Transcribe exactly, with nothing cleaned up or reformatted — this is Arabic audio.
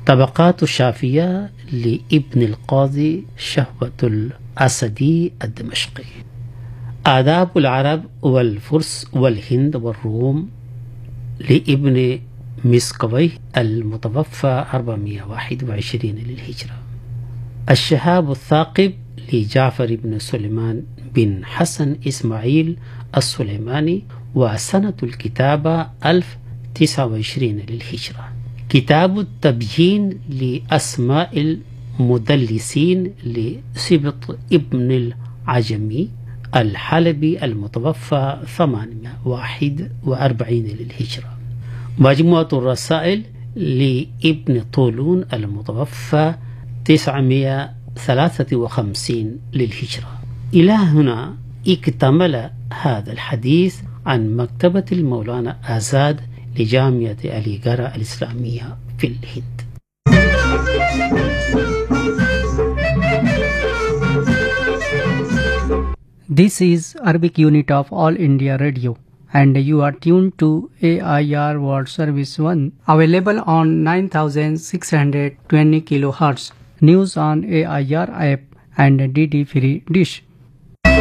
طبقات الشافية لابن القاضي شهوة الأسدي الدمشقي. آداب العرب والفرس والهند والروم لابن مسكويه المتوفى أربعمائة وواحد وعشرين للهجرة. الشهاب الثاقب لجعفر بن سليمان بن حسن إسماعيل السليماني، وسنة الكتابة ألف وتسعة وعشرين للهجرة. كتاب التبيين لأسماء المدلسين لسبط ابن العجمي الحلبي المتوفى ثمانمائة وواحد وأربعين للهجرة. مجموعة الرسائل لابن طولون المتوفى تسعمائة وثلاثة وخمسين للهجرة. إلى هنا اكتمل هذا الحديث عن مكتبة المولانا آزاد لجامعة أليغارا الإسلامية في الهند. This is Arabic unit of All India Radio, and you are tuned to A I R World Service one, available on nine thousand six hundred twenty kilohertz. News on A I R app and D D free dish.